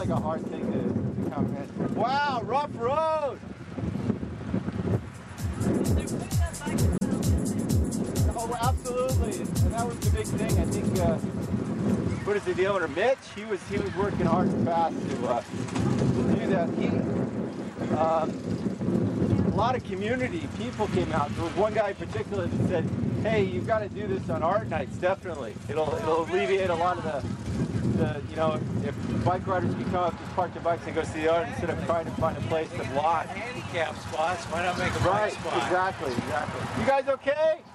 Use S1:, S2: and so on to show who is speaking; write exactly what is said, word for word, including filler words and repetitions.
S1: like a hard thing to, to comprehend. Wow, rough road! Oh, absolutely. And that was the big thing. I think, uh, what is it, the owner, Mitch? He was he was working hard and fast to, uh, to do that. He, um, a lot of community people came out. There was one guy in particular that said, hey, you've got to do this on art nights, definitely. It'll it'll alleviate a lot of the, the you know, if bike riders can come up, just park their bikes and go see the art instead of trying to find a place to block.
S2: Handicap spots, why not make a
S1: Right,
S2: bike spot?
S1: exactly, exactly. You guys okay?